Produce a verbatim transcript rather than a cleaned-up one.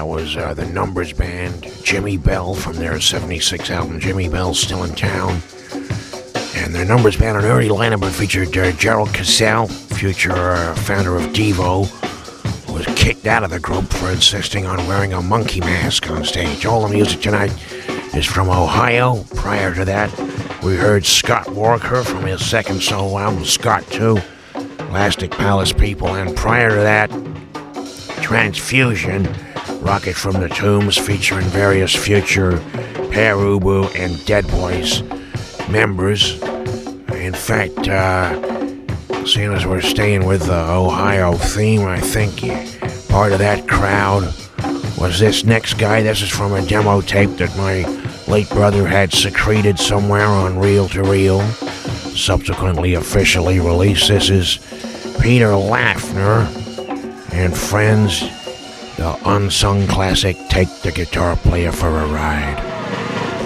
That was uh, the Numbers Band, Jimmy Bell from their seventy-six album, Jimmy Bell's Still in Town. And their Numbers Band, an early lineup featured uh, Gerald Cassell, future uh, founder of Devo, who was kicked out of the group for insisting on wearing a monkey mask on stage. All the music tonight is from Ohio. Prior to that, we heard Scott Walker from his second solo album, Scott two, Elastic Palace People. And prior to that, Transfusion, Rocket from the Tombs, featuring various future Pere Ubu and Dead Boys members. In fact, uh, seeing as we're staying with the Ohio theme, I think part of that crowd was this next guy. This is from a demo tape that my late brother had secreted somewhere on Reel to Reel, subsequently officially released. This is Peter Laffner and Friends, the unsung classic, Take the Guitar Player for a Ride.